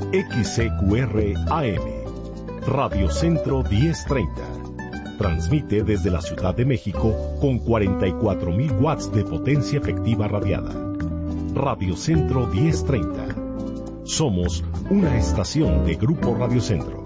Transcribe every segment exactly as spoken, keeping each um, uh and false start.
X C Q R A M, Radio Centro diez treinta. Transmite desde la Ciudad de México con cuarenta y cuatro mil watts de potencia efectiva radiada. Radio Centro diez treinta. Somos una estación de Grupo Radio Centro.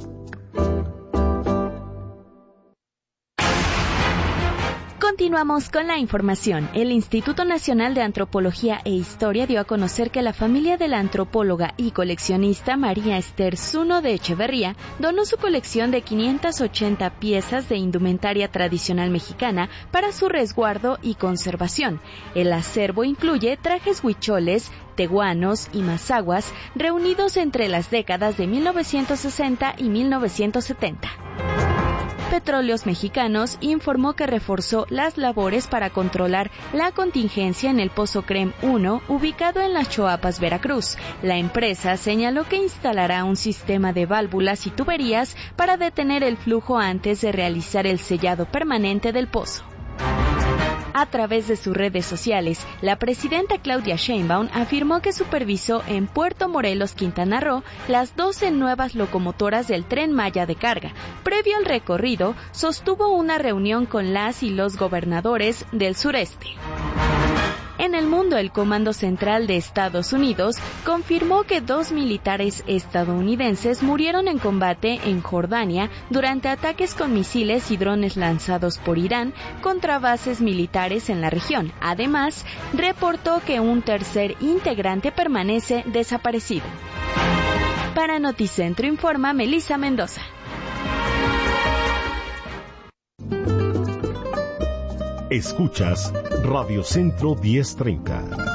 Continuamos con la información. El Instituto Nacional de Antropología e Historia dio a conocer que la familia de la antropóloga y coleccionista María Esther Zuno de Echeverría donó su colección de quinientas ochenta piezas de indumentaria tradicional mexicana para su resguardo y conservación. El acervo incluye trajes huicholes, tehuanos y mazahuas reunidos entre las décadas de mil novecientos sesenta y mil novecientos setenta. Petróleos Mexicanos informó que reforzó las labores para controlar la contingencia en el Pozo Crem uno, ubicado en las Choapas, Veracruz. La empresa señaló que instalará un sistema de válvulas y tuberías para detener el flujo antes de realizar el sellado permanente del pozo. A través de sus redes sociales, la presidenta Claudia Sheinbaum afirmó que supervisó en Puerto Morelos, Quintana Roo, las doce nuevas locomotoras del Tren Maya de carga. Previo al recorrido, sostuvo una reunión con las y los gobernadores del sureste. En el mundo, el Comando Central de Estados Unidos confirmó que dos militares estadounidenses murieron en combate en Jordania durante ataques con misiles y drones lanzados por Irán contra bases militares en la región. Además, reportó que un tercer integrante permanece desaparecido. Para Noticentro informa Melissa Mendoza. Escuchas Radio Centro diez treinta.